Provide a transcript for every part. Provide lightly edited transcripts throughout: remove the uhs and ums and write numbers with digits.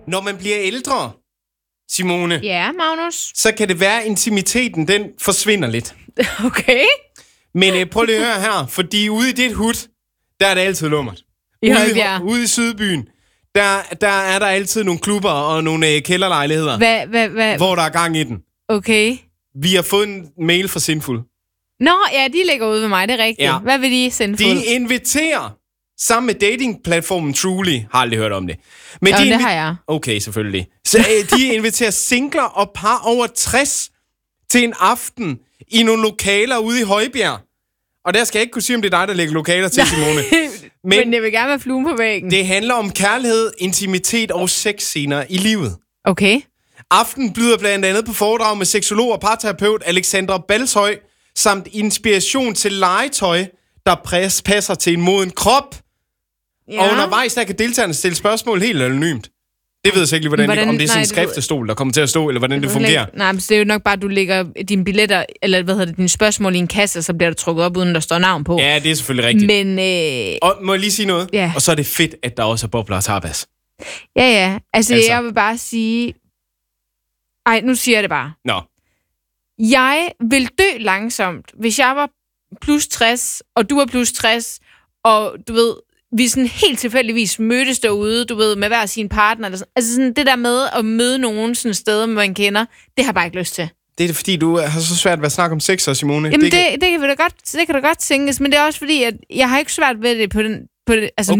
Når man bliver ældre, Simone, Ja, Magnus. så kan det være, at intimiteten, den forsvinder lidt. Okay. Men prøv lige at høre her, fordi ude i dit hud, der er det altid lummert. I Højbjerg. Ude i Sydbyen, der er der altid nogle klubber og nogle kælderlejligheder, Hvad? hvor der er gang i den. Okay. Vi har fået en mail fra Sinful. Nå, ja, de ligger ude ved mig, det er rigtigt. Ja. Hvad vil de sende De inviterer, sammen med datingplatformen Truly, har aldrig hørt om det. Men det har jeg. Okay, selvfølgelig. Så de inviterer singler og par over 60 til en aften i nogle lokaler ude i Højbjerg. Og der skal jeg ikke kunne sige, om det er dig, der lægger lokaler til, Simone. Men jeg vil gerne være fluen på væggen. Det handler om kærlighed, intimitet og sex senere i livet. Okay. Aften byder blandt andet på foredrag med seksolog og parterapeut Alexandra Balshøj, samt inspiration til legetøj, der passer til en moden krop. Ja. Og undervejs der kan deltagerne stille spørgsmål helt anonymt. Det ved jeg ikke lige, om det er sådan en skriftestol, der kommer til at stå, eller hvordan det fungerer. Nej, men det er jo nok bare, at du lægger dine billetter, eller dine spørgsmål i en kasse, så bliver der trukket op, uden der står navn på. Ja, det er selvfølgelig rigtigt. Men, og må jeg lige sige noget? Ja. Og så er det fedt, at der også er bobler og tapas. Ja. Altså, jeg vil bare sige... Ej, nu siger jeg det bare. Nå. Jeg vil dø langsomt, hvis jeg var plus 60, og du var plus 60, og du ved... Vi sådan helt tilfældigvis mødtes derude, du ved, med hver sin partner. Eller sådan. Altså sådan det der med at møde nogen sådan steder, man kender, det har jeg bare ikke lyst til. Det er fordi, du har så svært ved at snakke om sex, Simone. Jamen, det kan da godt tænkes, men det er også fordi, at jeg har ikke svært ved det på den måde. Altså,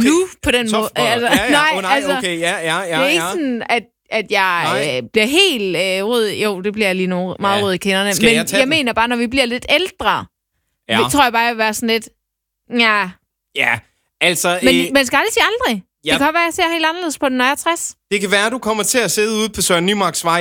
okay, ja. Det er ikke sådan, at jeg bliver helt rød. Jo, det bliver jeg lige nu meget rød i kinderne. Men jeg mener bare, når vi bliver lidt ældre, tror jeg bare, jeg vil være sådan lidt, Ja, altså... Men man skal aldrig sige aldrig. Det kan godt være, at jeg ser helt anderledes på den, når jeg er 60. Det kan være, at du kommer til at sidde ude på Søren Nymarks Vej